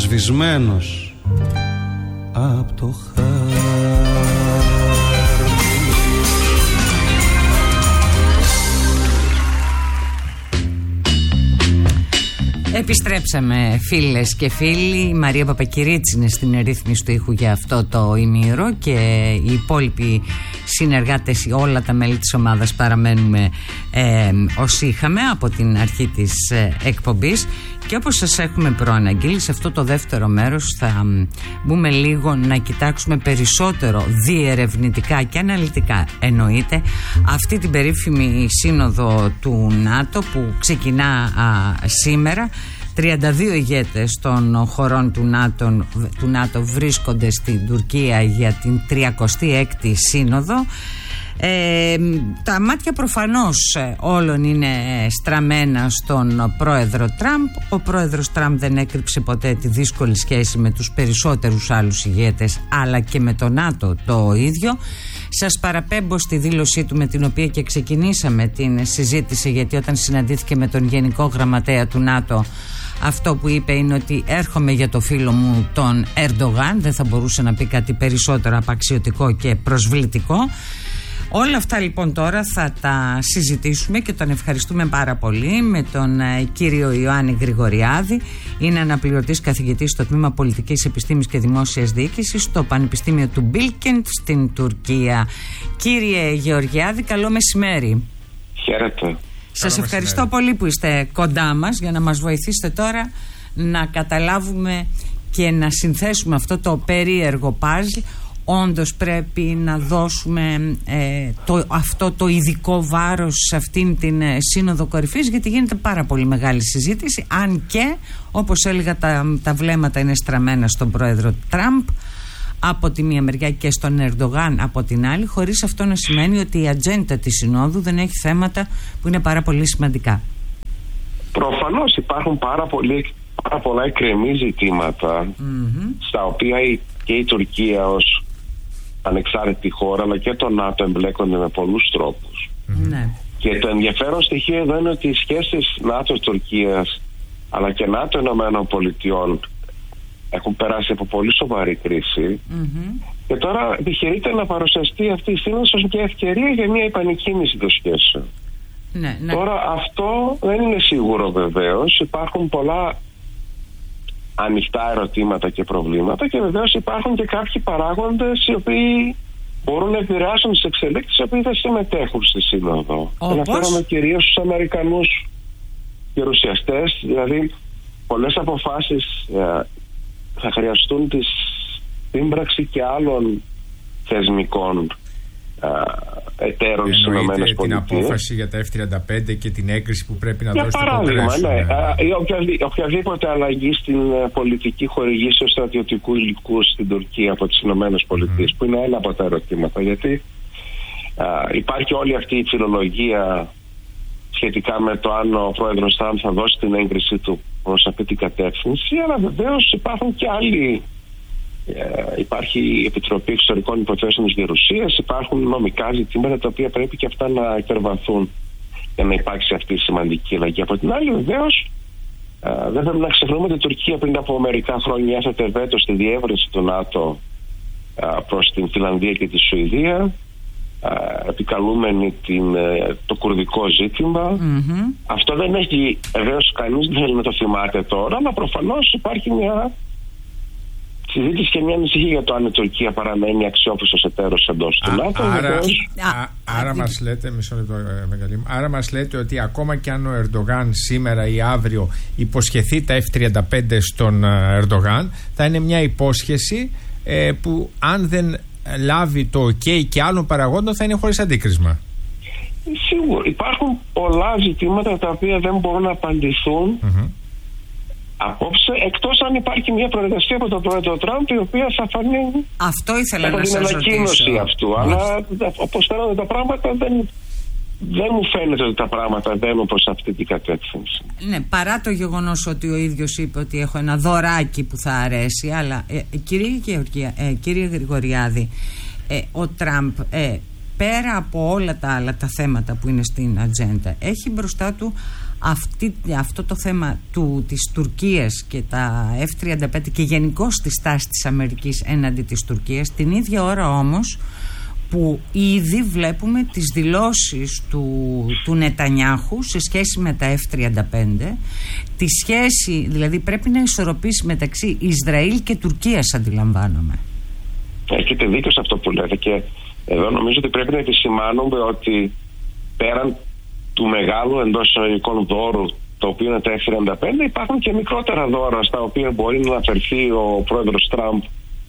σβησμένος απ' το χάρτη. Επιστρέψαμε, φίλες και φίλοι. Η Μαρία Παπακυρίτσι είναι στην ρύθμιση του ήχου για αυτό το ημίωρο και οι υπόλοιποι συνεργάτες, όλα τα μέλη της ομάδας παραμένουμε όσοι είχαμε από την αρχή της εκπομπής. Και όπως σας έχουμε προαναγγείλει, σε αυτό το δεύτερο μέρος θα μπούμε λίγο να κοιτάξουμε περισσότερο διερευνητικά και αναλυτικά, εννοείται, αυτή την περίφημη σύνοδο του ΝΑΤΟ που ξεκινά σήμερα. 32 ηγέτες των χωρών του ΝΑΤΟ βρίσκονται στην Τουρκία για την 36η σύνοδο. Τα μάτια προφανώς όλων είναι στραμμένα στον πρόεδρο Τραμπ. Ο πρόεδρος Τραμπ δεν έκρυψε ποτέ τη δύσκολη σχέση με τους περισσότερους άλλους ηγέτες, αλλά και με το ΝΑΤΟ το ίδιο. Σας παραπέμπω στη δήλωσή του με την οποία και ξεκινήσαμε την συζήτηση, γιατί όταν συναντήθηκε με τον Γενικό Γραμματέα του ΝΑΤΟ, αυτό που είπε είναι ότι έρχομαι για το φίλο μου τον Ερντογάν. Δεν θα μπορούσε να πει κάτι περισσότερο απαξιωτικό και προσβλητικό. Όλα αυτά λοιπόν τώρα θα τα συζητήσουμε και τον ευχαριστούμε πάρα πολύ με τον κύριο Ιωάννη Γρηγοριάδη. Είναι αναπληρωτής καθηγητής στο Τμήμα Πολιτικής Επιστήμης και Δημόσιας Διοίκησης στο Πανεπιστήμιο του Μπίλκεντ στην Τουρκία. Κύριε Γεωργιάδη, καλό μεσημέρι. Χαίρετε. Σας ευχαριστώ πολύ που είστε κοντά μας για να μας βοηθήσετε τώρα να καταλάβουμε και να συνθέσουμε αυτό το περίεργο παζλ. Όντως πρέπει να δώσουμε αυτό το ειδικό βάρος σε αυτήν την σύνοδο κορυφής, γιατί γίνεται πάρα πολύ μεγάλη συζήτηση, αν και όπως έλεγα τα βλέμματα είναι στραμμένα στον πρόεδρο Τραμπ από τη μία μεριά και στον Ερντογάν από την άλλη, χωρίς αυτό να σημαίνει ότι η ατζέντα της συνόδου δεν έχει θέματα που είναι πάρα πολύ σημαντικά. Προφανώς υπάρχουν πάρα πολλά εκκρεμή ζητήματα στα οποία και η Τουρκία ως ανεξάρτητη χώρα αλλά και το ΝΑΤΟ εμπλέκονται με πολλούς τρόπους. Και το ενδιαφέρον στοιχείο εδώ είναι ότι οι σχέσεις ΝΑΤΟ-Τουρκίας αλλά και ΝΑΤΟ-ΗΠΑ έχουν περάσει από πολύ σοβαρή κρίση και τώρα επιχειρείται να παρουσιαστεί αυτή η σύνοδος ως μια ευκαιρία για μια επανεκκίνηση των σχέσεων. Τώρα αυτό δεν είναι σίγουρο βεβαίως. Υπάρχουν πολλά ανοιχτά ερωτήματα και προβλήματα και βεβαίως υπάρχουν και κάποιοι παράγοντες οι οποίοι μπορούν να επηρεάσουν τις εξελίξεις οι οποίοι θα συμμετέχουν στη σύνοδο. Αναφέρομαι κυρίως στους Αμερικανούς γερουσιαστές, δηλαδή πολλές αποφάσεις θα χρειαστούν τη σύμπραξη και άλλων θεσμικών εταίρων στις ΗΠΑ. Την απόφαση για τα F-35 και την έγκριση που πρέπει να δώσει το Κογκρέσο. Οποιαδήποτε αλλαγή στην πολιτική χορηγήσεων στρατιωτικού υλικού στην Τουρκία από τις ΗΠΑ, που είναι ένα από τα ερωτήματα, γιατί υπάρχει όλη αυτή η φιλολογία σχετικά με το αν ο πρόεδρος Τραμπ θα δώσει την έγκρισή του προς αυτή την κατεύθυνση, αλλά βεβαίως υπάρχουν και άλλοι. Υπάρχει η Επιτροπή Εξωτερικών Υποθέσεων της Γερουσίας, υπάρχουν νομικά ζητήματα τα οποία πρέπει και αυτά να υπερβαθούν για να υπάρξει αυτή η σημαντική αλλαγή. Από την άλλη, βεβαίως, δεν πρέπει να ξεχνούμε ότι η Τουρκία πριν από μερικά χρόνια έθετε βέτο στη διεύρυνση του ΝΑΤΟ προς την Φινλανδία και τη Σουηδία, επικαλούμενη το κουρδικό ζήτημα. Αυτό δεν έχει, βεβαίως κανείς δεν θέλει να το θυμάται τώρα, αλλά προφανώς υπάρχει μια συζήτηση και μια ανησυχία για το αν η Τουρκία παραμένει αξιόπιστος εταίρος εντός του ΝΑΤΟ. Άρα μας λέτε, μισό λεπτό, άρα μας λέτε ότι ακόμα και αν ο Ερντογάν σήμερα ή αύριο υποσχεθεί τα F-35 στον Ερντογάν, θα είναι μια υπόσχεση που αν δεν λάβει το OK και άλλων παραγόντων θα είναι χωρίς αντίκρισμα. Σίγουρα υπάρχουν πολλά ζητήματα τα οποία δεν μπορούν να απαντηθούν απόψε, εκτός αν υπάρχει μια προεργασία από τον πρόεδρο Τραμπ η οποία θα φανεί αυτό ήθελα να σας ανακοίνωση αυτού. Αλλά όπως φαίνονται τα πράγματα δεν μου φαίνεται ότι τα πράγματα μπαίνουν προς αυτή την κατεύθυνση. Ναι, παρά το γεγονός ότι ο ίδιος είπε ότι έχω ένα δωράκι που θα αρέσει, αλλά κύριε Γρηγοριάδη, ο Τραμπ πέρα από όλα τα άλλα τα θέματα που είναι στην ατζέντα έχει μπροστά του αυτό το θέμα της Τουρκίας και τα F-35 και γενικώς τη στάση της Αμερικής έναντι της Τουρκίας, την ίδια ώρα όμως που ήδη βλέπουμε τις δηλώσεις του Νετανιάχου σε σχέση με τα F-35, τη σχέση, δηλαδή πρέπει να ισορροπήσει μεταξύ Ισραήλ και Τουρκίας, αντιλαμβάνομαι. Έχετε δίκιο σε αυτό που λέτε, και εδώ νομίζω ότι πρέπει να επισημάνουμε ότι πέραν του μεγάλου εντός εισαγωγικών δώρου, το οποίο είναι τα F-35, υπάρχουν και μικρότερα δώρα στα οποία μπορεί να αναφερθεί ο πρόεδρος Τραμπ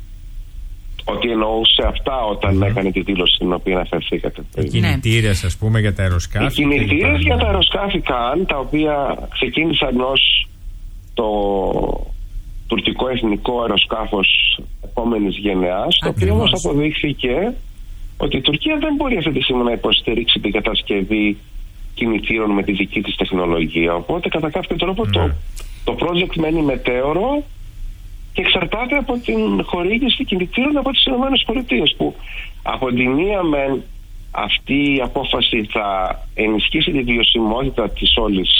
ότι εννοούσε αυτά όταν έκανε τη δήλωση στην οποία αναφερθήκατε. Οι κινητήρες, ας πούμε, για τα αεροσκάφη. Οι κινητήρες για τα αεροσκάφη καν, τα οποία ξεκίνησαν ως το τουρκικό εθνικό αεροσκάφος επόμενης γενεάς, το οποίο όμως αποδείχθηκε ότι η Τουρκία δεν μπορεί αυτή τη στιγμή να υποστηρίξει την κατασκευή κινητήρων με τη δική της τεχνολογία. Οπότε κατά κάποιο τρόπο το project μένει μετέωρο και εξαρτάται από την χορήγηση κινητήρων από τις ΗΠΑ, που από τη μία μεν αυτή η απόφαση θα ενισχύσει τη βιωσιμότητα της όλης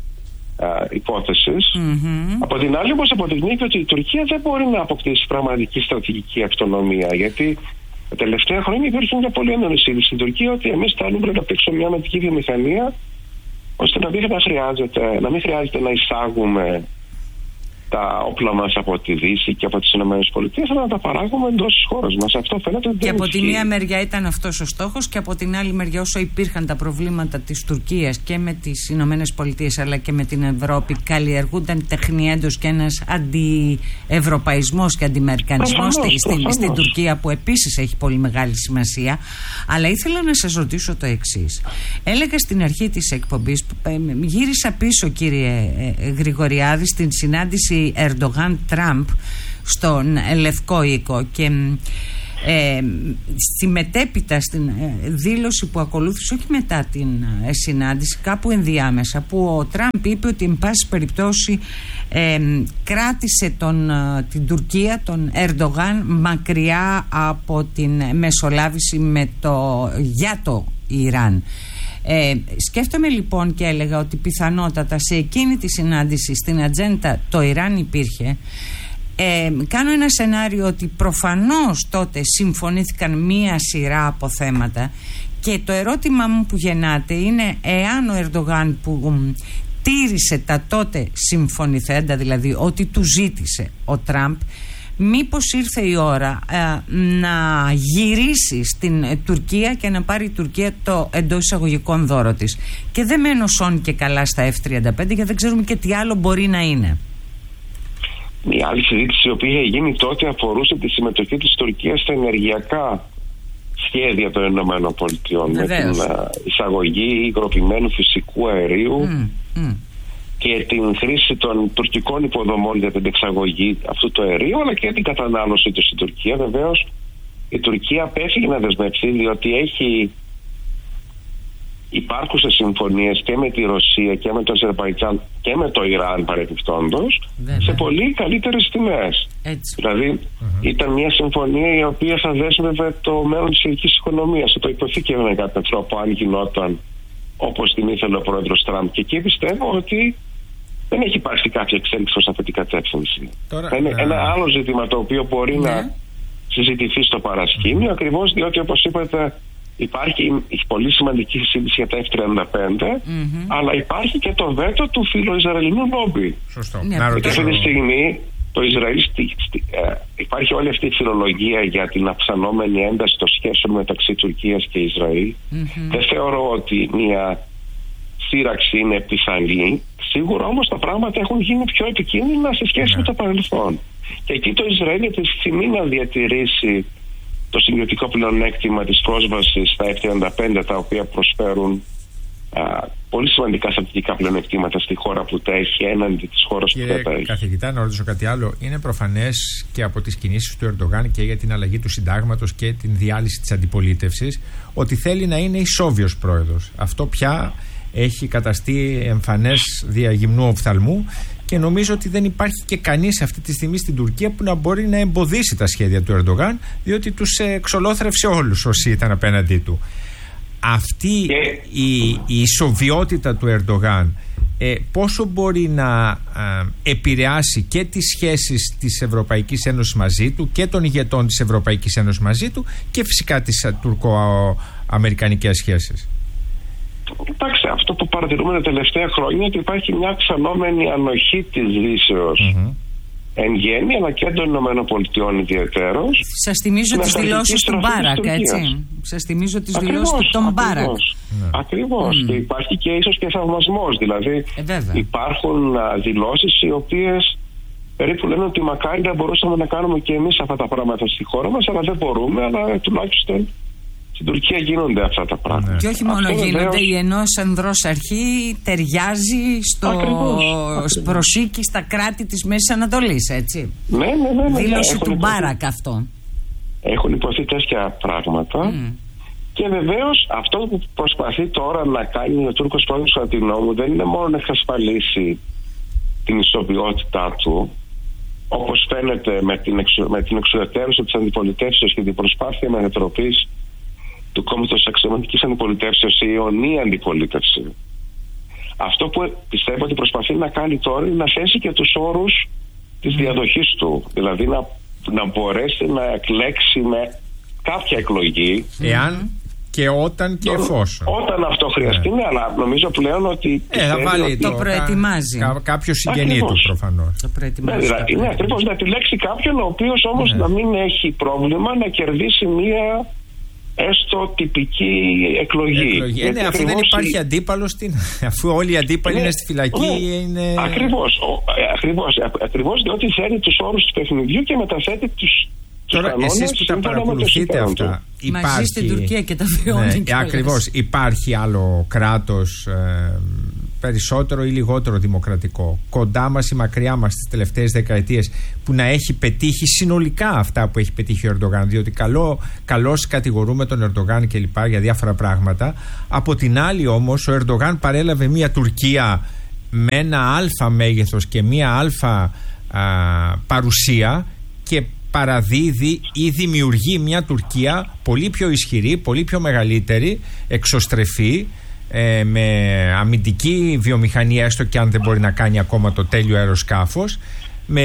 υπόθεσης. Από την άλλη όμως αποδεικνύει ότι η Τουρκία δεν μπορεί να αποκτήσει πραγματική στρατηγική αυτονομία, γιατί τα τελευταία χρόνια υπήρχε μια πολύ έντονη σύλληψη στην Τουρκία ότι εμείς θέλουμε να αναπτύξουμε μια αμυντική βιομηχανία ώστε να μην χρειάζεται να εισάγουμε τα όπλα μας από τη Δύση και από τις ΗΠΑ, αλλά να τα παράγουμε εντός της χώρας μας. Αυτό φαίνεται. Και από τη μία μεριά ήταν αυτός ο στόχος, και από την άλλη μεριά, όσο υπήρχαν τα προβλήματα της Τουρκίας και με τις ΗΠΑ αλλά και με την Ευρώπη, καλλιεργούνταν τεχνιέντος και ένας αντιευρωπαϊσμός και αντιμερικανισμός στην Τουρκία, που επίσης έχει πολύ μεγάλη σημασία. Αλλά ήθελα να σας ρωτήσω το εξής. Έλεγα στην αρχή της εκπομπής, γύρισα πίσω, κύριε Γρηγοριάδη, στην συνάντηση Ερντογάν-Τραμπ στον Λευκό Οίκο, και στη μετέπειτα στην δήλωση που ακολούθησε, όχι μετά την συνάντηση, κάπου ενδιάμεσα, που ο Τραμπ είπε ότι εν πάση περιπτώσει κράτησε την Τουρκία, τον Ερντογάν, μακριά από την μεσολάβηση για το Ιράν. Σκέφτομαι λοιπόν και έλεγα ότι πιθανότατα σε εκείνη τη συνάντηση στην ατζέντα το Ιράν υπήρχε. Κάνω ένα σενάριο ότι προφανώς τότε συμφωνήθηκαν μία σειρά από θέματα, και το ερώτημα μου που γεννάται είναι εάν ο Ερντογάν, που τήρησε τα τότε συμφωνηθέντα, δηλαδή ότι του ζήτησε ο Τραμπ, μήπως ήρθε η ώρα να γυρίσει στην Τουρκία και να πάρει η Τουρκία το εντός εισαγωγικών δώρο της. Και δεν μένω σών και καλά στα F-35, γιατί δεν ξέρουμε και τι άλλο μπορεί να είναι. Μια άλλη συζήτηση η οποία είχε γίνει τότε αφορούσε τη συμμετοχή της Τουρκίας στα ενεργειακά σχέδια των ΗΠΑ, με την εισαγωγή υγροποιημένου φυσικού αερίου και την χρήση των τουρκικών υποδομών για την εξαγωγή αυτού του αερίου, αλλά και την κατανάλωση του στην Τουρκία. Βεβαίως η Τουρκία απέφυγε να δεσμευτεί, διότι έχει υπάρχουσες συμφωνίες και με τη Ρωσία και με το Αζερμπαϊτζάν και με το Ιράν παρεπιπτόντως σε πολύ καλύτερες τιμές. Δηλαδή ήταν μια συμφωνία η οποία θα δέσμευε το μέλλον της ελληνικής οικονομίας, θα το υποθήκευε με κάποιο τρόπο αν γινόταν όπως την ήθελε ο πρόεδρος Τραμπ. Και εκεί πιστεύω ότι δεν έχει υπάρξει κάποια εξέλιξη προς αυτή την κατεύθυνση. Ένα άλλο ζήτημα το οποίο μπορεί να συζητηθεί στο παρασκήνιο, ακριβώς διότι, όπως είπατε, υπάρχει πολύ σημαντική συζήτηση για τα F-35, αλλά υπάρχει και το βέτο του φιλοϊσραηλινού λόμπι. Σωστό. Γιατί αυτή τη στιγμή το Ισραήλ υπάρχει όλη αυτή η φιλολογία για την αυξανόμενη ένταση των σχέσεων μεταξύ Τουρκίας και Ισραήλ. Δεν θεωρώ ότι μια σύραξη είναι πιθανή. Σίγουρα όμως τα πράγματα έχουν γίνει πιο επικίνδυνα σε σχέση με το παρελθόν. Και εκεί το Ισραήλ επιθυμεί να διατηρήσει το συγκριτικό πλεονέκτημα της πρόσβασης στα F-35, τα οποία προσφέρουν πολύ σημαντικά στρατηγικά πλεονεκτήματα στη χώρα που τα έχει έναντι της χώρας που δεν τα έχει. Καθηγητά, να ρωτήσω κάτι άλλο. Είναι προφανές και από τις κινήσεις του Ερντογάν και για την αλλαγή του συντάγματος και την διάλυση της αντιπολίτευσης ότι θέλει να είναι ισόβιος πρόεδρος. Αυτό πια έχει καταστεί εμφανές δια γυμνού οφθαλμού, και νομίζω ότι δεν υπάρχει και κανείς αυτή τη στιγμή στην Τουρκία που να μπορεί να εμποδίσει τα σχέδια του Ερντογάν, διότι τους εξολόθρευσε όλους όσοι ήταν απέναντί του. Αυτή η ισοβιότητα του Ερντογάν πόσο μπορεί να επηρεάσει και τις σχέσεις της Ευρωπαϊκής Ένωσης μαζί του και των ηγετών της Ευρωπαϊκής Ένωσης μαζί του και φυσικά τις τουρκο-αμερικανικές σχέσεις. Εντάξει, αυτό που παρατηρούμε τα τελευταία χρόνια είναι ότι υπάρχει μια αυξανόμενη ανοχή της Δύσεως εν γέννη, αλλά και των ΗΠΑ ιδιαιτέρως. Σας θυμίζω τις δηλώσεις του Μπάρακ, έτσι. Σας θυμίζω τις δηλώσεις του Τον Μπάρακ. Ακριβώς. Και υπάρχει και ίσως και θαυμασμός. Δηλαδή υπάρχουν δηλώσεις οι οποίες περίπου λένε ότι μακάρι να μπορούσαμε να κάνουμε και εμείς αυτά τα πράγματα στη χώρα μας, αλλά δεν μπορούμε, αλλά τουλάχιστον στην Τουρκία γίνονται αυτά τα πράγματα. Και όχι μόνο γίνονται, η ενός ανδρός αρχή ταιριάζει στο προσήκη στα κράτη της Μέσης Ανατολής, έτσι. Ναι. Δήλωση του Μπάρακ αυτό. Έχουν υποθεί τέτοια πράγματα. Και βεβαίως αυτό που προσπαθεί τώρα να κάνει ο Τούρκος πρόεδρος του Αττινόμου δεν είναι μόνο να εξασφαλίσει την ισοβιότητά του, όπως φαίνεται με την εξουδετερώση της αντιπολιτεύσεως και την προσπάθεια μετατροπής του κόμματος αξιωματικής αντιπολιτεύσεως η ιονή αντιπολίτευση. Αυτό που πιστεύω ότι προσπαθεί να κάνει τώρα είναι να θέσει και τους όρους της διαδοχής του. Δηλαδή να μπορέσει να εκλέξει με κάποια εκλογή. Εάν και όταν και εφόσον. Όταν αυτό χρειαστεί, ναι, αλλά νομίζω πλέον ότι. Θα βάλει το προετοιμάζει. Κάποιο συγγενή του προφανώς. Το προετοιμάζει. Ναι, ακριβώς, να επιλέξει κάποιον ο οποίος όμως να μην έχει πρόβλημα να κερδίσει μία έστω τυπική εκλογή. Ναι, αφού δεν υπάρχει αντίπαλος, αφού όλοι οι αντίπαλοι είναι στη φυλακή. Είναι... Ακριβώς, διότι θέτει τους όρους του παιχνιδιού και μεταθέτει τους. Τώρα εσείς που τα παρακολουθείτε αυτά, μαζί στην Τουρκία και τα βιώνει. Ακριβώς, υπάρχει άλλο κράτος περισσότερο ή λιγότερο δημοκρατικό, κοντά μας ή μακριά μας τις τελευταίες δεκαετίες, που να έχει πετύχει συνολικά αυτά που έχει πετύχει ο Ερντογάν? Διότι καλώς κατηγορούμε τον Ερντογάν και λοιπά για διάφορα πράγματα. Από την άλλη όμως ο Ερντογάν παρέλαβε μια Τουρκία με ένα αλφα μέγεθος και μια αλφα παρουσία και παραδίδει ή δημιουργεί μια Τουρκία πολύ πιο ισχυρή, πολύ πιο μεγαλύτερη, εξωστρεφή, με αμυντική βιομηχανία, έστω και αν δεν μπορεί να κάνει ακόμα το τέλειο αεροσκάφος, με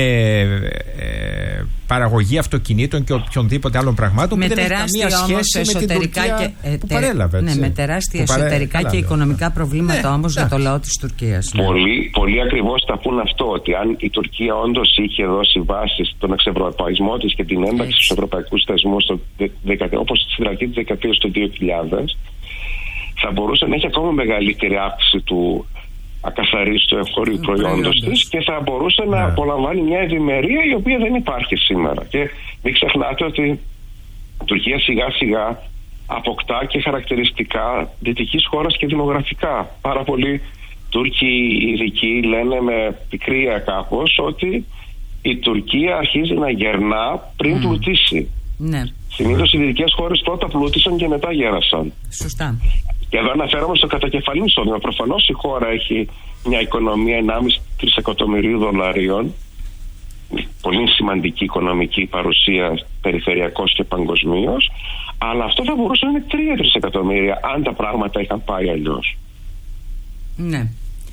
παραγωγή αυτοκινήτων και οποιονδήποτε άλλων πραγμάτων που δεν έχει καμία σχέση με την Τουρκία που παρέλαβε. Ναι, με τεράστια εσωτερικά και οικονομικά προβλήματα όμως για το λαό της Τουρκίας. Πολλοί ακριβώς θα πούν αυτό, ότι αν η Τουρκία όντως είχε δώσει βάση στον εξευρωπαϊσμό της και την ένταξη στους ευρωπαϊκούς θεσμούς όπως στην αρχή της δεκαετίας του 2000, θα μπορούσε να έχει ακόμα μεγαλύτερη αύξηση του ακαθαρίστου εγχώριου προϊόντος της και θα μπορούσε να απολαμβάνει μια ευημερία η οποία δεν υπάρχει σήμερα. Και μην ξεχνάτε ότι η Τουρκία σιγά σιγά αποκτά και χαρακτηριστικά δυτικής χώρας και δημογραφικά. Πάρα πολλοί Τούρκοι ειδικοί λένε με πικρία κάπως ότι η Τουρκία αρχίζει να γερνά πριν πλουτίσει. Ναι. Συνήθως οι δυτικές χώρες πρώτα πλούτησαν και μετά γέρασαν. Σωστά. Και εδώ αναφέρομαι στο κατακεφαλήν εισόδημα. Προφανώς η χώρα έχει μια οικονομία 1,5 τρισεκατομμυρίου δολαρίων. Πολύ σημαντική οικονομική παρουσία περιφερειακώς και παγκοσμίως. Αλλά αυτό θα μπορούσε να είναι 3 τρισεκατομμύρια αν τα πράγματα είχαν πάει αλλιώς. Ναι.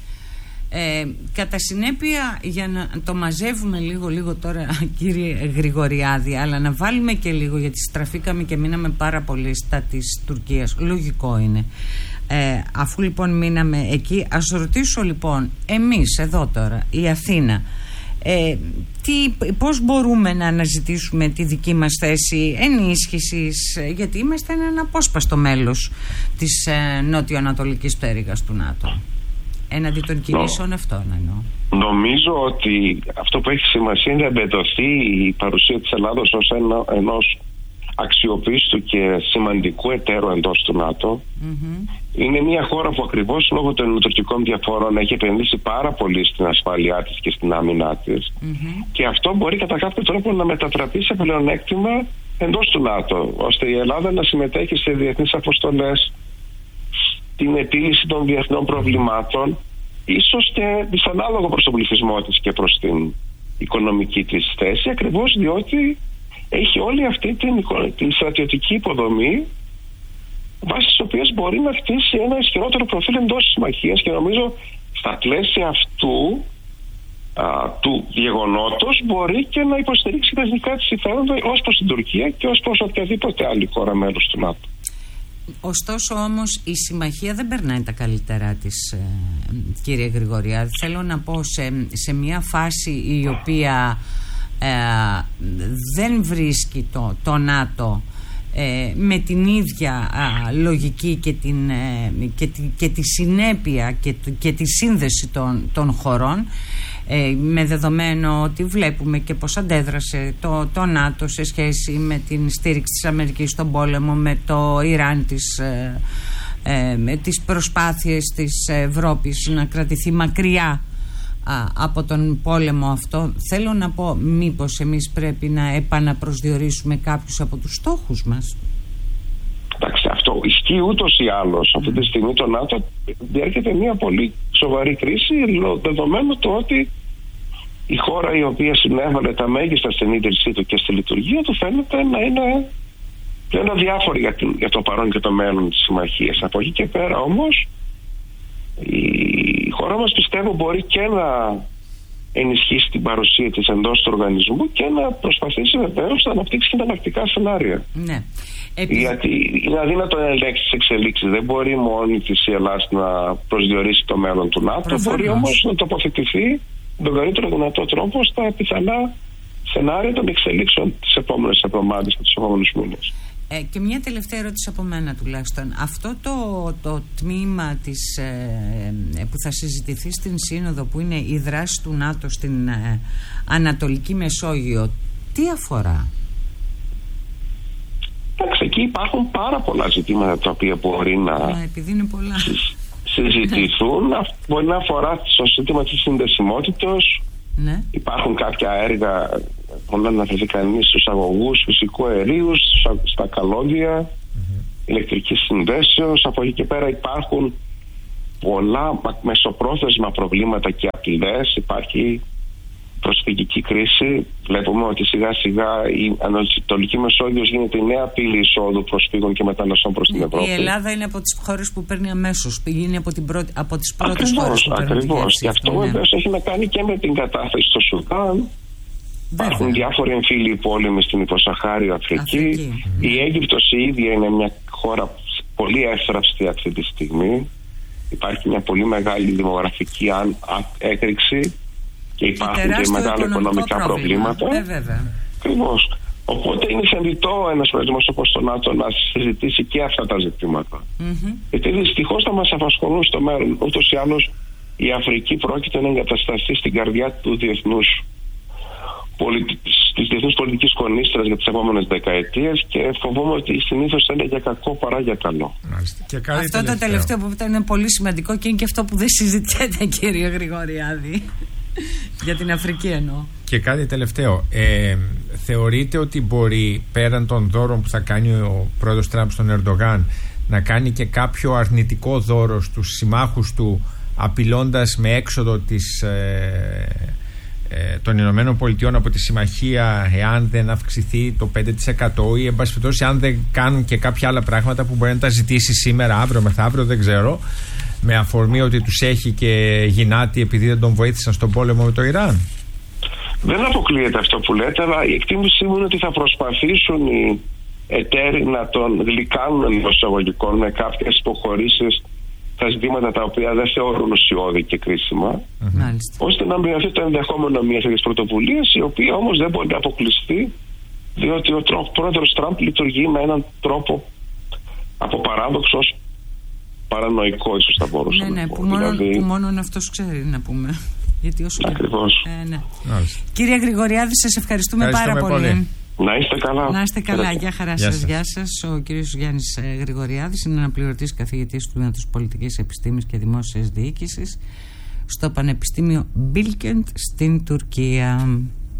Κατά συνέπεια, για να το μαζεύουμε λίγο τώρα, κύριε Γρηγοριάδη, αλλά να βάλουμε και λίγο, γιατί στραφήκαμε και μείναμε πάρα πολύ στα της Τουρκίας. Λογικό είναι. Αφού λοιπόν μείναμε εκεί, ας ρωτήσω λοιπόν εμείς εδώ τώρα, η Αθήνα, πώς μπορούμε να αναζητήσουμε τη δική μας θέση ενίσχυσης, γιατί είμαστε ένα απόσπαστο μέλος της νότιο-ανατολικής πτέρυγας του ΝΑΤΟ. Έναντι των κινήσεων αυτών εννοώ. Νομίζω ότι αυτό που έχει σημασία είναι να εμπεδοθεί η παρουσία της Ελλάδος ως ενός αξιοπίστου και σημαντικού εταίρου εντός του ΝΑΤΟ. Είναι μια χώρα που ακριβώς λόγω των τουρκικών διαφορών έχει επενδύσει πάρα πολύ στην ασφάλειά της και στην άμυνά της. Και αυτό μπορεί κατά κάποιο τρόπο να μετατραπεί σε πλεονέκτημα εντός του ΝΑΤΟ, ώστε η Ελλάδα να συμμετέχει σε διεθνείς αποστολές, την επίλυση των διεθνών προβλημάτων, ίσως και δυσανάλογο προς τον πληθυσμό της και προς την οικονομική της θέση, ακριβώς διότι έχει όλη αυτή την στρατιωτική υποδομή βάσει της οποίας μπορεί να χτίσει ένα ισχυρότερο προφίλ εντός της συμμαχίας, και νομίζω στα πλαίσια αυτού του γεγονότος μπορεί και να υποστηρίξει τα εθνικά της συμφέροντα ως προς την Τουρκία και ως προς οποιαδήποτε άλλη χώρα μέλος του ΝΑΤΟ. Ωστόσο όμως η συμμαχία δεν περνάει τα καλύτερά της, κύριε Γρηγοριάδη. Θέλω να πω σε μια φάση η οποία δεν βρίσκει το ΝΑΤΟ με την ίδια λογική και τη συνέπεια και τη σύνδεση των χωρών, με δεδομένο ότι βλέπουμε και πως αντέδρασε το ΝΑΤΟ σε σχέση με την στήριξη της Αμερικής στον πόλεμο με το Ιράν, με τις προσπάθειες της Ευρώπης να κρατηθεί μακριά από τον πόλεμο αυτό. Θέλω να πω, μήπως εμείς πρέπει να επαναπροσδιορίσουμε κάποιους από τους στόχους μας? Εντάξει, αυτό ισχύει ούτως ή άλλως. Αυτή τη στιγμή το ΝΑΤΟ διέρχεται μια πολύ σοβαρή κρίση, δεδομένου το ότι η χώρα η οποία συνέβαλε τα μέγιστα στην ίδρυσή του και στη λειτουργία του φαίνεται να είναι πλέον αδιάφορη για το παρόν και το μέλλον της συμμαχίας. Από εκεί και πέρα όμως η χώρα μας, πιστεύω, μπορεί και να ενισχύσει την παρουσία της εντός του οργανισμού και να προσπαθήσει βεβαίως να αναπτύξει και τα εναλλακτικά σενάρια. Ναι. Γιατί είναι αδύνατο να ελέγξει τις εξελίξεις. Δεν μπορεί μόνη της η Ελλάδα να προσδιορίσει το μέλλον του ΝΑΤΟ. Προφανώς. Μπορεί όμως να τοποθετηθεί τον καλύτερο δυνατό τρόπο στα πιθανά σενάρια των εξελίξεων τις επόμενες εβδομάδες και τους επόμενους μήνες. Και μια τελευταία ερώτηση από μένα τουλάχιστον. Αυτό το τμήμα που θα συζητηθεί στην Σύνοδο, που είναι η δράση του ΝΑΤΟ στην Ανατολική Μεσόγειο, τι αφορά? Εντάξει, εκεί υπάρχουν πάρα πολλά ζητήματα τα οποία μπορεί να επειδή είναι πολλά συζητηθούν. Μπορεί να αφορά το ζήτημα της συνδεσιμότητας. Ναι. Υπάρχουν κάποια έργα, μπορεί να αναφερθεί κανείς στους αγωγούς φυσικού αερίου, στα καλώδια ηλεκτρικής συνδέσεως. Από εκεί και πέρα υπάρχουν πολλά μεσοπρόθεσμα προβλήματα και απειλές. Υπάρχει προσφυγική κρίση. Βλέπουμε ότι σιγά σιγά η Ανατολική Μεσόγειος γίνεται η νέα πύλη εισόδου προσφύγων και μεταναστών προς την Ευρώπη. Η Ελλάδα είναι από τις χώρες που παίρνει αμέσως. Πηγαίνει από τις πρώτες χώρες που παίρνει. Ακριβώς. Γι' αυτό βεβαίως έχει να κάνει και με την κατάσταση στο Σουδάν. Υπάρχουν διάφοροι εμφύλοι πόλεμοι στην υποσαχάριο Αφρική. Η Αίγυπτος η ίδια είναι μια χώρα πολύ εύθραυστη αυτή τη στιγμή. Υπάρχει μια πολύ μεγάλη δημογραφική έκρηξη και υπάρχουν και μεγάλα οικονομικά προβλήματα. Ακριβώς. Οπότε είναι θεμιτό ένας προορισμός όπως το ΝΑΤΟ να συζητήσει και αυτά τα ζητήματα. Γιατί δυστυχώς θα μας απασχολούν στο μέλλον. Ούτως ή άλλως η Αφρική πρόκειται να εγκατασταθεί στην καρδιά του της διεθνούς πολιτικής κονίστρας για τις επόμενες δεκαετίες και φοβούμαι ότι συνήθως θα είναι για κακό παρά για καλό. Αυτό το τελευταίο που ήταν πολύ σημαντικό και είναι και αυτό που δεν συζητιέται, κύριε Γρηγοριάδη. Για την Αφρική εννοώ. Και κάτι τελευταίο. Θεωρείτε ότι μπορεί, πέραν των δώρων που θα κάνει ο πρόεδρος Τραμπ στον Ερντογάν, να κάνει και κάποιο αρνητικό δώρο στους συμμάχους του, απειλώντας με έξοδο των Ηνωμένων Πολιτειών από τη συμμαχία, εάν δεν αυξηθεί το 5% ή εν πάση περιπτώσει αν δεν κάνουν και κάποια άλλα πράγματα που μπορεί να τα ζητήσει σήμερα, αύριο, μεθαύριο, δεν ξέρω, με αφορμή ότι τους έχει και γυνάτη επειδή δεν τον βοήθησαν στον πόλεμο με το Ιράν? Δεν αποκλείεται αυτό που λέτε, αλλά η εκτίμησή μου είναι ότι θα προσπαθήσουν οι εταίροι να τον γλυκάνουν εντός εισαγωγικών με κάποιες υποχωρήσεις τα ζητήματα τα οποία δεν θεωρούν ουσιώδη και κρίσιμα, ώστε να μειωθεί το ενδεχόμενο μιας τέτοιας πρωτοβουλίας, η οποία όμως δεν μπορεί να αποκλειστεί, διότι ο πρόεδρος Τραμπ λειτουργεί με έναν τρόπο από παράδοξος παρανοϊκό, ίσως θα μπορούσα να πω. Που μόνον αυτός ξέρει, να πούμε. Γιατί όσο ακριβώς. Κύριε Γρηγοριάδη, σας ευχαριστούμε πάρα πολύ. Να είστε καλά. Να είστε καλά. Γεια χαρά σας. Γεια σας. Ο κύριος Γιάννης Γρηγοριάδης είναι αναπληρωτής καθηγητής του Τμήματος Πολιτικής Επιστήμης και Δημόσιας Διοίκησης στο Πανεπιστήμιο Μπίλκεντ στην Τουρκία.